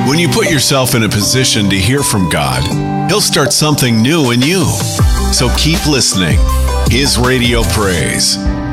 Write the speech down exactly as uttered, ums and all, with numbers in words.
When you put yourself in a position to hear from God, He'll start something new in you. So keep listening. His Radio Praise.